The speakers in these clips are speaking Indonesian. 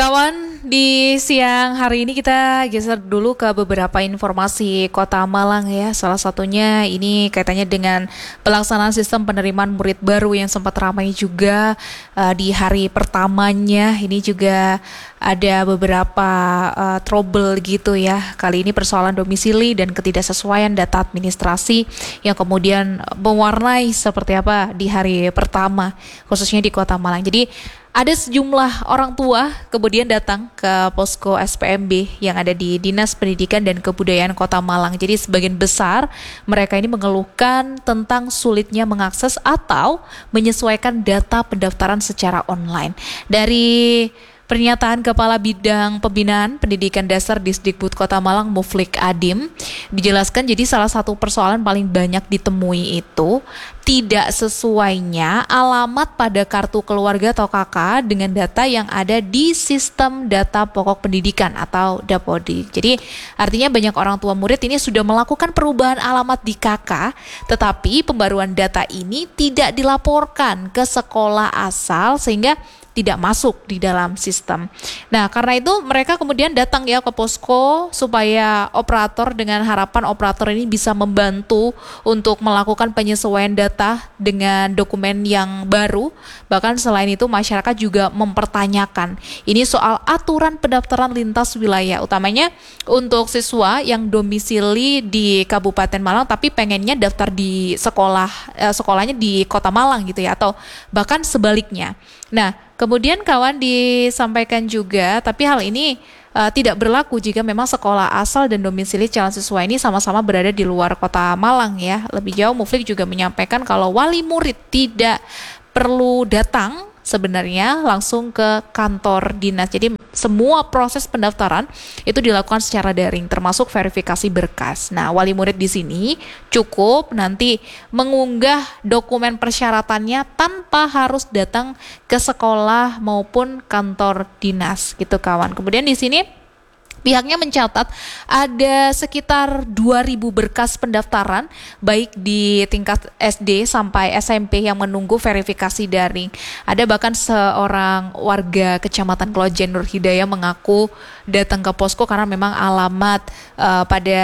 Kawan, di siang hari ini kita geser dulu ke beberapa informasi Kota Malang ya. Salah satunya ini kaitannya dengan pelaksanaan sistem penerimaan murid baru yang sempat ramai juga di hari pertamanya. Ini juga ada beberapa trouble gitu ya. Kali ini persoalan domisili dan ketidaksesuaian data administrasi yang kemudian mewarnai seperti apa di hari pertama, khususnya di Kota Malang. Jadi ada sejumlah orang tua kemudian datang ke posko SPMB yang ada di Dinas Pendidikan dan Kebudayaan Kota Malang. Jadi sebagian besar mereka ini mengeluhkan tentang sulitnya mengakses atau menyesuaikan data pendaftaran secara online. Dari pernyataan Kepala Bidang Pembinaan Pendidikan Dasar Disdikbud Kota Malang Muflik Adim dijelaskan, jadi salah satu persoalan paling banyak ditemui itu tidak sesuainya alamat pada kartu keluarga atau KK dengan data yang ada di sistem data pokok pendidikan atau Dapodi. Jadi artinya banyak orang tua murid ini sudah melakukan perubahan alamat di KK, tetapi pembaruan data ini tidak dilaporkan ke sekolah asal sehingga tidak masuk di dalam sistem. Nah, karena itu mereka kemudian datang ya ke posko supaya operator, dengan harapan operator ini bisa membantu untuk melakukan penyesuaian data dengan dokumen yang baru. Bahkan selain itu masyarakat juga mempertanyakan ini soal aturan pendaftaran lintas wilayah, utamanya untuk siswa yang domisili di Kabupaten Malang tapi pengennya daftar di sekolahnya di Kota Malang gitu ya, atau bahkan sebaliknya. Nah, kemudian kawan disampaikan juga, tapi hal ini tidak berlaku jika memang sekolah asal dan domisili calon siswa ini sama-sama berada di luar Kota Malang ya. Lebih jauh, Muflik juga menyampaikan kalau wali murid tidak perlu datang sebenarnya langsung ke kantor dinas. Jadi semua proses pendaftaran itu dilakukan secara daring, termasuk verifikasi berkas. Nah, wali murid di sini cukup nanti mengunggah dokumen persyaratannya tanpa harus datang ke sekolah maupun kantor dinas gitu kawan. Kemudian di sini pihaknya mencatat ada sekitar 2.000 berkas pendaftaran baik di tingkat SD sampai SMP yang menunggu verifikasi daring. Ada bahkan seorang warga Kecamatan Klojen Nur Hidayah mengaku datang ke posko karena memang alamat pada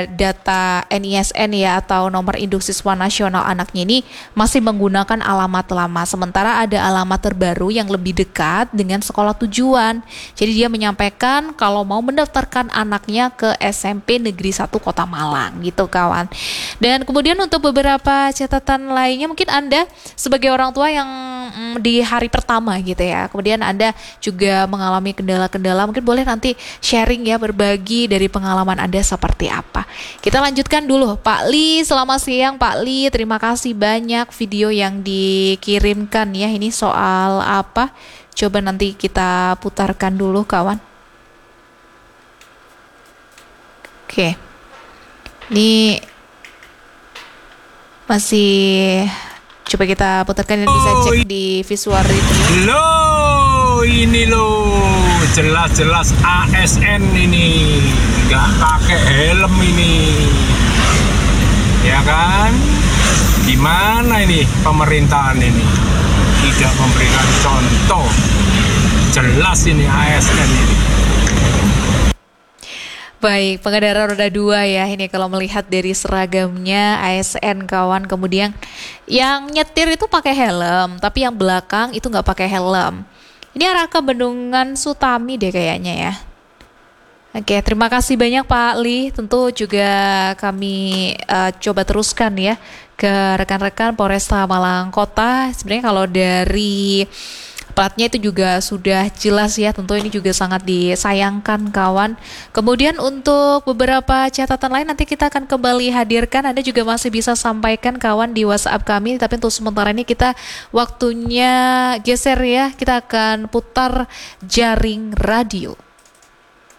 data NISN ya atau nomor induk siswa nasional anaknya ini masih menggunakan alamat lama. Sementara ada alamat terbaru yang lebih dekat dengan sekolah tujuan. Jadi dia menyampaikan kalau mau mendaftarkan anaknya ke SMP Negeri 1 Kota Malang gitu kawan. Dan kemudian untuk beberapa catatan lainnya, mungkin Anda sebagai orang tua yang di hari pertama gitu ya, kemudian Anda juga mengalami kendala-kendala, mungkin boleh nanti sharing ya, berbagi dari pengalaman Anda seperti apa. Kita lanjutkan dulu. Pak Li, selamat siang Pak Li, terima kasih banyak video yang dikirimkan ya. Ini soal apa? Coba nanti kita putarkan dulu kawan. Oke, ini masih coba kita putarkan dan bisa cek di visual review. Loh, ini loh, jelas-jelas ASN ini, nggak pakai helm ini, ya kan? Gimana ini pemerintahan ini? Tidak memberikan contoh, jelas ini ASN ini. Baik, pengendara roda 2 ya, ini kalau melihat dari seragamnya ASN kawan. Kemudian yang nyetir itu pakai helm, tapi yang belakang itu nggak pakai helm. Ini arah ke Bendungan Sutami deh kayaknya ya. Oke, terima kasih banyak Pak Li. Tentu juga kami coba teruskan ya ke rekan-rekan Polresta Malang Kota. Sebenarnya kalau dari platnya itu juga sudah jelas ya, tentu ini juga sangat disayangkan kawan. Kemudian untuk beberapa catatan lain nanti kita akan kembali hadirkan, Anda juga masih bisa sampaikan kawan di WhatsApp kami, tapi untuk sementara ini kita waktunya geser ya, kita akan putar jaring radio.